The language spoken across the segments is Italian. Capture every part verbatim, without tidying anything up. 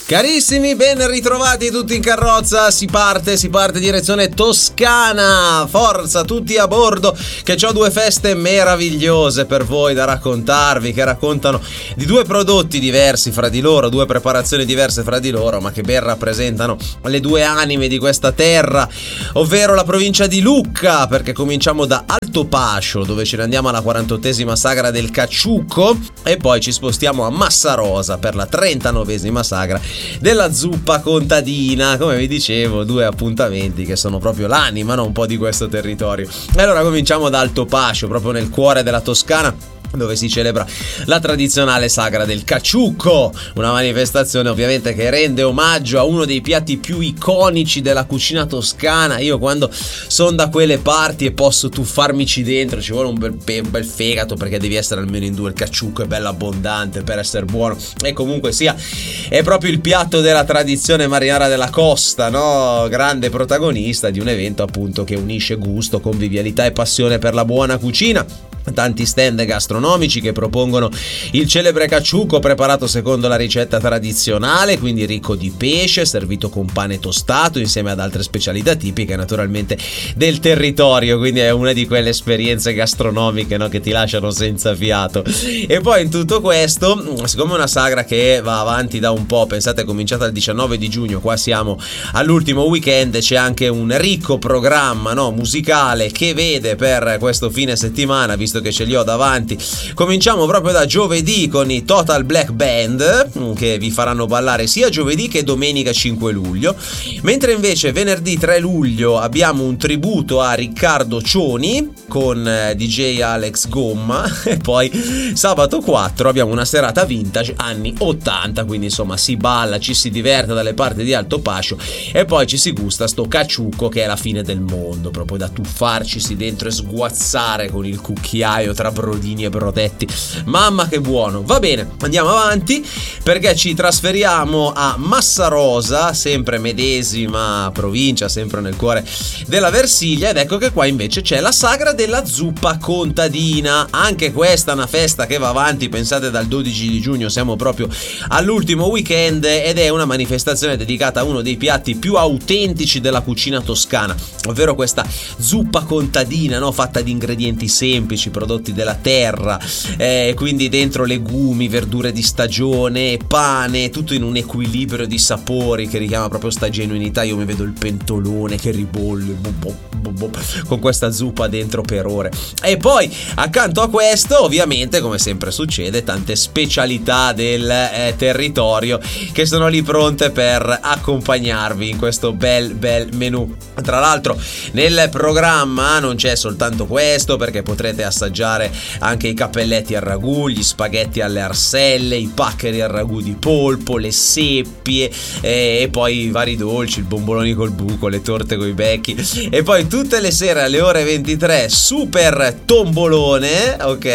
Carissimi, ben ritrovati tutti in carrozza, si parte, si parte direzione Toscana, forza tutti a bordo che c'ho due feste meravigliose per voi da raccontarvi, che raccontano di due prodotti diversi fra di loro, due preparazioni diverse fra di loro, ma che ben rappresentano le due anime di questa terra, ovvero la provincia di Lucca, perché cominciamo da Altopascio, dove ce ne andiamo alla quarantottesima sagra del Cacciucco, e poi ci spostiamo a Massarosa per la trentanovesima sagra della zuppa contadina. Come vi dicevo, due appuntamenti che sono proprio l'anima, no? Un po' di questo territorio. E allora cominciamo da Altopascio, proprio nel cuore della Toscana, dove si celebra la tradizionale sagra del Cacciucco, una manifestazione ovviamente che rende omaggio a uno dei piatti più iconici della cucina toscana. Io quando sono da quelle parti e posso tuffarmici dentro, ci vuole un bel, un bel fegato, perché devi essere almeno in due. Il Cacciucco è bello abbondante per essere buono, e comunque sia è proprio il piatto della tradizione marinara della costa, no? Grande protagonista di un evento appunto che unisce gusto, convivialità e passione per la buona cucina. Tanti stand gastronomici che propongono il celebre cacciucco preparato secondo la ricetta tradizionale, quindi ricco di pesce, servito con pane tostato insieme ad altre specialità tipiche naturalmente del territorio, quindi è una di quelle esperienze gastronomiche, no, che ti lasciano senza fiato. E poi in tutto questo, siccome è una sagra che va avanti da un po', pensate è cominciata il diciannove di giugno, qua siamo all'ultimo weekend, c'è anche un ricco programma, no, musicale che vede per questo fine settimana, visto che ce li ho davanti, cominciamo proprio da giovedì con i Total Black Band, che vi faranno ballare sia giovedì che domenica cinque luglio, mentre invece venerdì tre luglio abbiamo un tributo a Riccardo Cioni con D J Alex Gomma, e poi sabato quattro abbiamo una serata vintage anni ottanta, quindi insomma si balla, ci si diverte dalle parti di Altopascio, e poi ci si gusta sto cacciucco che è la fine del mondo, proprio da tuffarcisi dentro e sguazzare con il cucchiaio tra brodini e brodetti. Mamma che buono. Va bene, andiamo avanti, perché ci trasferiamo a Massarosa, sempre medesima provincia, sempre nel cuore della Versilia, ed ecco che qua invece c'è la sagra della zuppa contadina. Anche questa è una festa che va avanti, pensate dal dodici di giugno, siamo proprio all'ultimo weekend, ed è una manifestazione dedicata a uno dei piatti più autentici della cucina toscana, ovvero questa zuppa contadina, no? Fatta di ingredienti semplici, prodotti della terra, eh, quindi dentro legumi, verdure di stagione, pane, tutto in un equilibrio di sapori che richiama proprio sta genuinità. Io mi vedo il pentolone che ribolle bo, bo, bo, bo, con questa zuppa dentro per ore. E poi accanto a questo, ovviamente, come sempre succede, tante specialità del eh, territorio che sono lì pronte per accompagnarvi in questo bel bel menù. Tra l'altro nel programma non c'è soltanto questo, perché potrete assaggiare anche i cappelletti al ragù, gli spaghetti alle arselle, i paccheri al ragù di polpo, le seppie, eh, e poi i vari dolci, il bomboloni col buco, le torte coi becchi, e poi tutte le sere alle ore ventitré super tombolone, ok?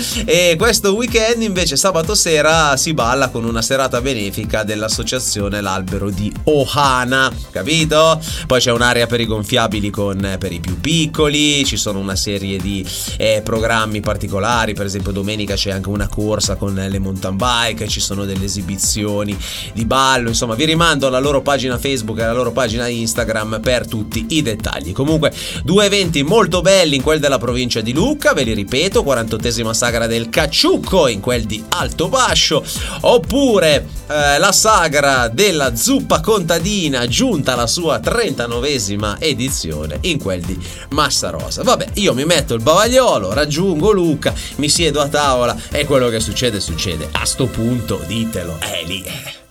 E questo weekend invece sabato sera si balla con una serata benefica dell'associazione L'Albero di Ohana, capito? Poi c'è un'area per i gonfiabili con per i più piccoli, ci sono una serie di eh, programmi particolari, per esempio domenica c'è anche una corsa con le mountain bike, ci sono delle esibizioni di ballo, insomma vi rimando alla loro pagina Facebook e alla loro pagina Instagram per tutti i dettagli. Comunque due eventi molto belli in quel della provincia di Lucca, ve li ripeto, quarantottesima sagra del Cacciucco in quel di Altopascio, oppure eh, la sagra della zuppa contadina giunta alla sua trentanovesima edizione in quel di Massarosa. Vabbè, io mi metto il bavagliolo, raggiungo Lucca, mi siedo a tavola e quello che succede succede. A sto punto ditelo, è lì.